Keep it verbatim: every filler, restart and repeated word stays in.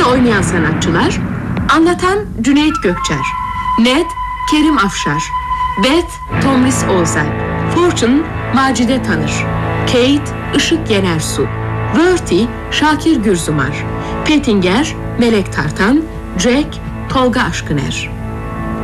oynayan sanatçılar: anlatan Cüneyt Gökçer, Ned Kerim Afşar, Beth Tomris Olsen, Fortune Macide Tanır, Kate Işık Yenersu, Rörti Şakir Gürzumar, Pettinger Melek Tartan, Jack Tolga Aşkıner.